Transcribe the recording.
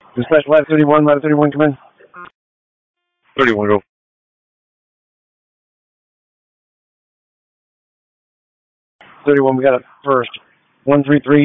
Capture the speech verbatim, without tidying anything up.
Dispatch ladder thirty-one, ladder thirty-one, come in. thirty-one, go. thirty-one, we got it first. one three three.